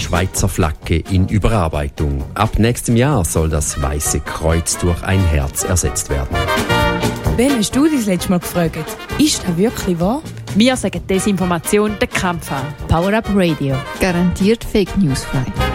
Schweizer Flagge in Überarbeitung. Ab nächstem Jahr soll das Weiße Kreuz durch ein Herz ersetzt werden. Wen hast du das letzte Mal gefragt? Ist das wirklich wahr? Wir sagen Desinformation den Kampf an. Power Up Radio. Garantiert Fake News frei.